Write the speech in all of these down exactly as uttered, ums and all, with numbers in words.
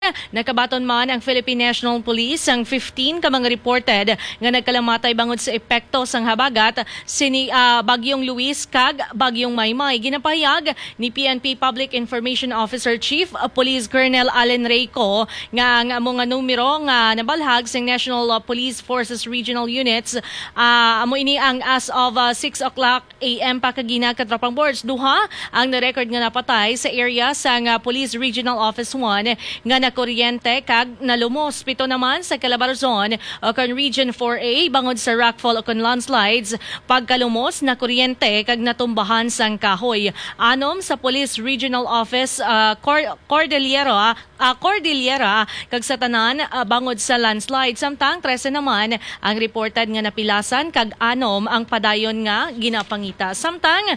Nakabaton man ang Philippine National Police ang fifteen ka mga reported nga nagkalamatay bangod sa epekto sang habagat sini uh, Bagyong Luis kag Bagyong Maymay. Ginapahayag ni P N P Public Information Officer Chief uh, Police Colonel Allen Reyco nga ang mga numero nga nabalhag sa National uh, Police Forces Regional Units uh, amo ini ang as of uh, six o'clock a m pa kagina katropang boards. Duha ang na-record nga napatay sa area sang uh, Police Regional Office one nga kuryente kag nalumos. Pito naman sa Calabarzon o kon Region four A bangod sa rockfall o kon landslides. Pagkalumos na kuryente kag natumbahan sang kahoy. Anom sa Police Regional Office uh, Cor- Cordillera uh, Cordillera kag sa tanan uh, bangod sa landslide. Samtang trese naman ang reported nga napilasan kag anom ang padayon nga ginapangita. Samtang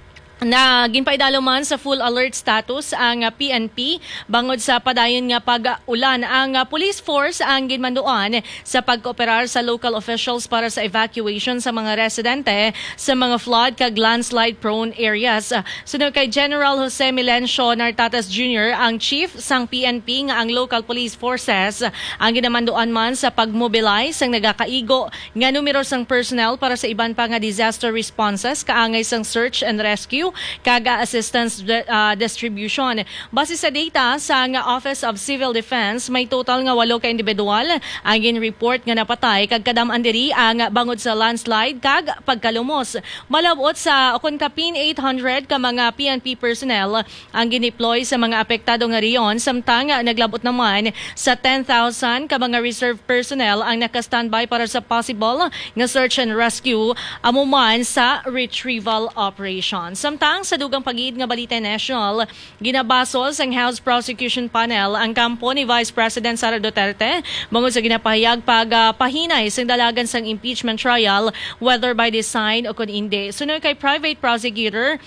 na ginpaidalo man sa full alert status ang uh, P N P bangod sa padayon nga pag-ulan. Ang uh, police force ang ginmanduan sa pagkooperar sa local officials para sa evacuation sa mga residente sa mga flood kag landslide prone areas. Uh, sunod kay General Jose Milencio Nartatas Junior ang chief sang P N P nga ang local police forces uh, ang ginamanduan man sa pagmobilize sang nagakaigo nga numero sang personnel para sa iban pa nga disaster responses kaangay sang search and rescue kaga assistance uh, distribution. Base sa data sa nga Office of Civil Defense, may total nga walo ka individual ang gin-report nga napatay kag kadam-an diri ang bangod sa landslide kag pagkalumos. Malabot sa ukon kapin eight hundred ka mga P N P personnel ang gin-deploy sa mga apektado nga riyon, samtang naglabot naman sa ten thousand ka mga reserve personnel ang naka-standby para sa possible nga search and rescue amuman sa retrieval operation. Samtang sa dugang pagid nga balita national, ginabasol sang House Prosecution Panel ang kampo ni Vice President Sara Duterte bangod sa ginapahayag pagpahinay uh, sang dalagan sang impeachment trial whether by design o kun hindi. Sunod kay Private Prosecutor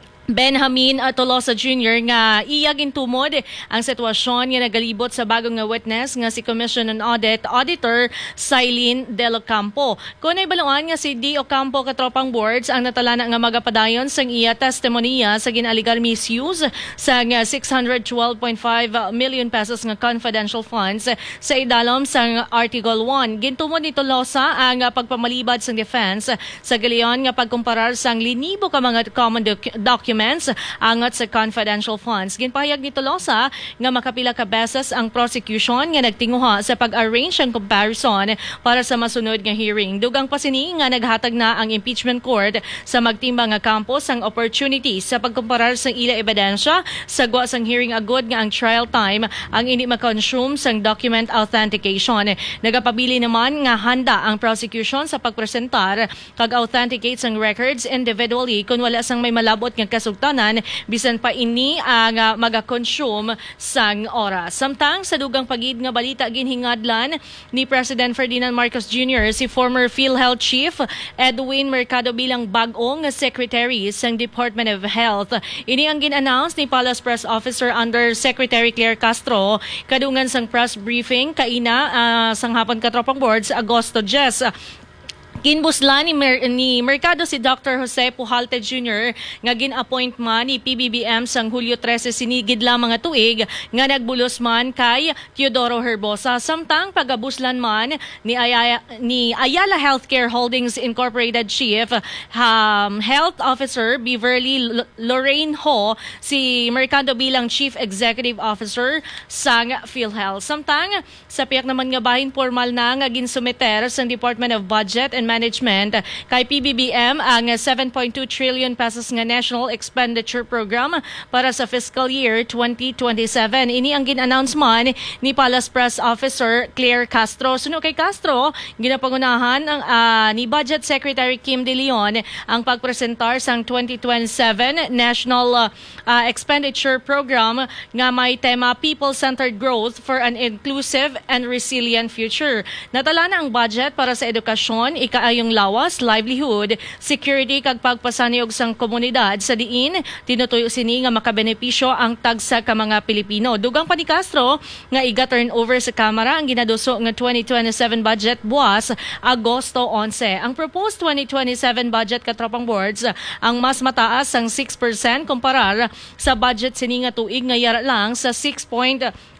Benjamin Tolosa Junior nga iya gintumod ang sitwasyon nga nagalibot sa bagong nga witness nga si Commission on Audit Auditor Silene Del Ocampo. Kunay baluan nga si D. Ocampo katropang boards ang natalana nga magapadayon sang iya testimonya sa ginaligar misuse sa nga six hundred twelve point five million pesos nga confidential funds sa idalom sang Article one. Gintumod ni Tolosa ang pagpamalibad sang defense sa galion nga pagkumparar sang linibo ka mga common doc- documents angat sa confidential funds. Ginpahayag ni Tolosa nga makapila ka beses ang prosecution nga nagtinguha sa pag-arrange ang comparison para sa masunod nga hearing. Dugang pasini nga naghatag na ang impeachment court sa magtimbang nga campus ang opportunity sa pagkumparar sa ila ebidensya sa gwa sang hearing agod nga ang trial time ang hindi makonsume sang document authentication. Nagapabili naman nga handa ang prosecution sa pagpresentar kag authenticate sang records individually kung wala sang may malabot nga sultanan bisan pa ini ang uh, maga-consume sang oras. Samtang sa dugang pagid nga balita ginhingadlan ni President Ferdinand Marcos Junior si former PhilHealth Chief Edwin Mercado bilang bag-ong Secretary sang Department of Health. Ini ang gin-announce ni Palace Press Officer Under Secretary Claire Castro kadungan sang press briefing kaina uh, sang hapon katropang boards Agosto ten. Kinbuslan ni, Mer- ni Mercado si Doctor Jose Pujalte Junior nga gin-appoint man ni P B B M sang Hulyo thirteen sinigid lang mga tuig nga nagbulos man kay Teodoro Herbosa. Samtang pagabuslan man ni, Ayala, ni Ayala Healthcare Holdings Incorporated Chief um, Health Officer Beverly L- Lorraine Ho si Mercado bilang Chief Executive Officer sang PhilHealth. Samtang sa piyak naman nga bahin formal na nga ginsumiter sang Department of Budget and Management kay P B B M ang seven point two trillion pesos nga National Expenditure Program para sa fiscal year twenty twenty-seven. Ini ang gin-announce man ni Palace Press Officer Claire Castro. Suno kay Castro, ginapangunahan ang uh, ni Budget Secretary Kim De Leon ang pagpresentar sang twenty twenty-seven National uh, uh, Expenditure Program nga may tema People-Centered Growth for an Inclusive and Resilient Future. Natala na ang budget para sa edukasyon, kaayong lawas, livelihood, security kag pagpasaniog sang komunidad sa diin tinutuyo sini nga makabenepisyo ang tagsa ka mga Pilipino. Dugang pa ni Castro nga iga turnover sa Kamara ang ginaduso nga twenty twenty-seven budget buwas Agosto eleven. Ang proposed twenty twenty-seven budget katropang boards ang mas mataas sang six percent kumparar sa budget sini nga tuig nga yara lang sa six point